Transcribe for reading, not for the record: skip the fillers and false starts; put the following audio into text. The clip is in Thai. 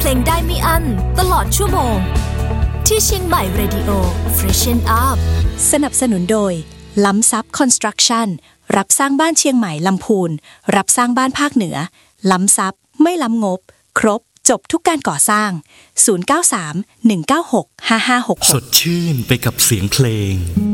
เพลงได้ไม่อั้นตลอดชั่วโมงที่เชียงใหม่ Radio Freshen Up สนับสนุนโดยล้ำซับคอนสตรักชั่นรับสร้างบ้านเชียงใหม่ลำพูนรับสร้างบ้านภาคเหนือล้ำซับไม่ล้ำงบครบจบทุกการก่อสร้าง093 196 5566 สดชื่นไปกับเสียงเพลง